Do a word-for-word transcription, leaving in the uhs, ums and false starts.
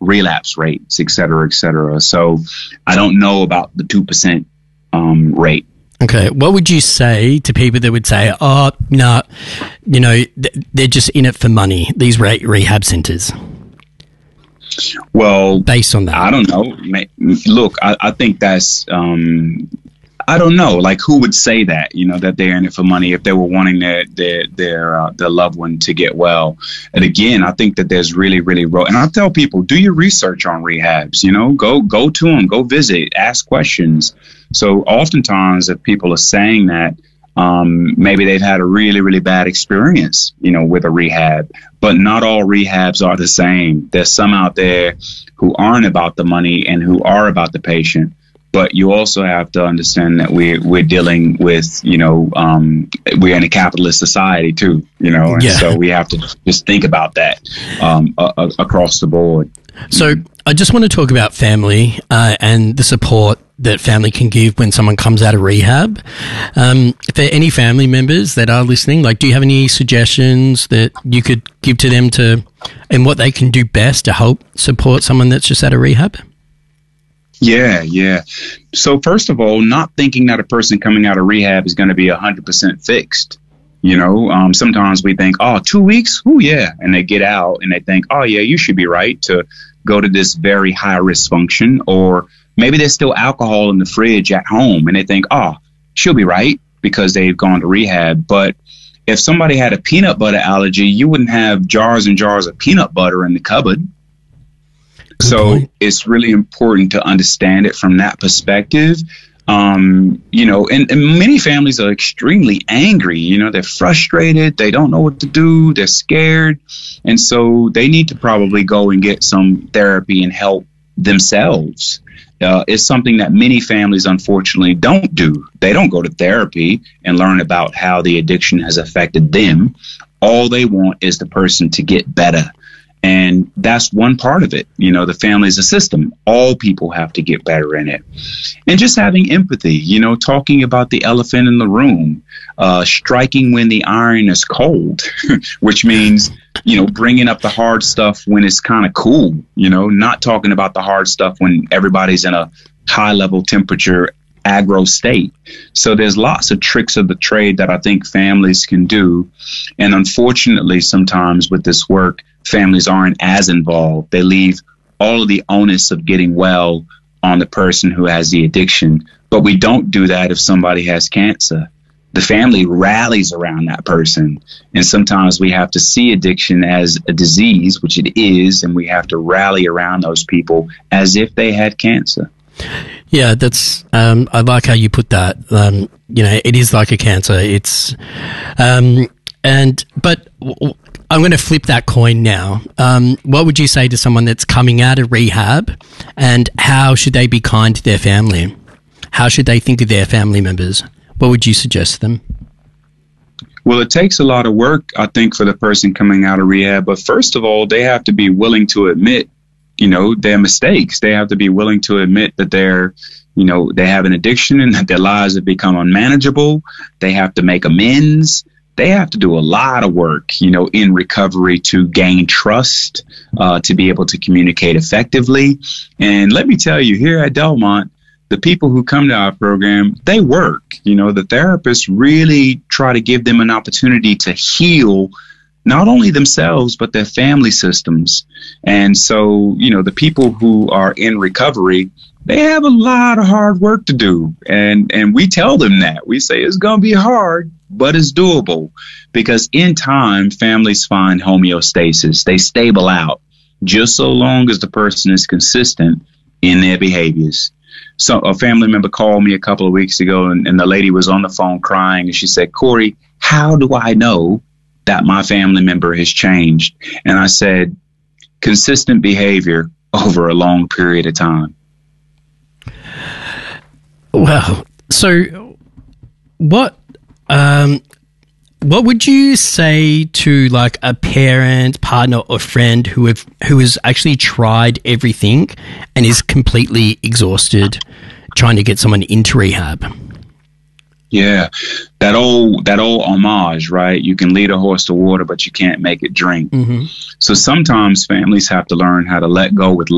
relapse rates, et cetera, et cetera. So I don't know about the two percent um, rate. Okay. What would you say to people that would say, oh, no, you know, th- they're just in it for money, these re- rehab centers? Well, based on that, I don't know. Look, I, I think that's, um, I don't know, like who would say that, you know, that they're in it for money if they were wanting their their their, uh, their loved one to get well. And again, I think that there's really, really, ro- and I tell people, do your research on rehabs, you know, go go to them, go visit, ask questions. So oftentimes if people are saying that, um, maybe they've had a really, really bad experience, you know, with a rehab, but not all rehabs are the same. There's some out there who aren't about the money and who are about the patient. But you also have to understand that we're we're dealing with, you know, um, we're in a capitalist society too, you know, and yeah. so we have to just think about that um, a- a- across the board. So I just want to talk about family uh, and the support that family can give when someone comes out of rehab. Um, if there are any family members that are listening, like, do you have any suggestions that you could give to them to, and what they can do best to help support someone that's just out of rehab? Yeah, yeah. So first of all, not thinking that a person coming out of rehab is going to be one hundred percent fixed. You know, um, sometimes we think, oh, two weeks? Oh, yeah. And they get out and they think, oh, yeah, you should be right to go to this very high risk function. Or maybe there's still alcohol in the fridge at home and they think, oh, she'll be right because they've gone to rehab. But if somebody had a peanut butter allergy, you wouldn't have jars and jars of peanut butter in the cupboard. Good so point. It's really important to understand it from that perspective. Um, you know, and, and many families are extremely angry. You know, they're frustrated. They don't know what to do. They're scared. And so they need to probably go and get some therapy and help themselves. Uh, it's something that many families, unfortunately, don't do. They don't go to therapy and learn about how the addiction has affected them. All they want is the person to get better. And that's one part of it. You know, the family is a system. All people have to get better in it. And just having empathy, you know, talking about the elephant in the room, uh, striking when the iron is cold, which means, you know, bringing up the hard stuff when it's kind of cool, you know, not talking about the hard stuff when everybody's in a high level temperature aggro state. So there's lots of tricks of the trade that I think families can do. And unfortunately, sometimes with this work, families aren't as involved. They leave all of the onus of getting well on the person who has the addiction. But we don't do that if somebody has cancer. The family rallies around that person. And sometimes we have to see addiction as a disease, which it is, and we have to rally around those people as if they had cancer. Yeah, that's, um, I like how you put that. Um, you know, it is like a cancer. It's, um, and, but w- I'm going to flip that coin now. Um, what would you say to someone that's coming out of rehab, and how should they be kind to their family? How should they think of their family members? What would you suggest to them? Well, it takes a lot of work, I think, for the person coming out of rehab. But first of all, they have to be willing to admit, you know, their mistakes. They have to be willing to admit that they're, you know, they have an addiction and that their lives have become unmanageable. They have to make amends. They have to do a lot of work, you know, in recovery to gain trust, uh, to be able to communicate effectively. And let me tell you, here at Delmont, the people who come to our program, they work. You know, the therapists really try to give them an opportunity to heal not only themselves, but their family systems. And so, you know, the people who are in recovery, they have a lot of hard work to do. And, and we tell them that. We say it's going to be hard, but it's doable, because in time, families find homeostasis. They stable out just so long as the person is consistent in their behaviors. So a family member called me a couple of weeks ago, and, and the lady was on the phone crying, and she said, Corey, how do I know that my family member has changed? And I said, consistent behavior over a long period of time. Well, so what, um, what would you say to like a parent, partner, or friend who have who has actually tried everything and is completely exhausted trying to get someone into rehab? Yeah, that old that old homage, right? You can lead a horse to water, but you can't make it drink. Mm-hmm. So sometimes families have to learn how to let go with